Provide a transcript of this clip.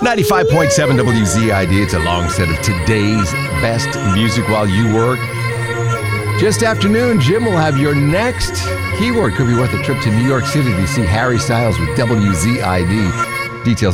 95.7 WZID. It's a long set of today's best music while you work. Just afternoon, Jim will have your next keyword. Could be worth a trip to New York City to see Harry Styles with WZID. Details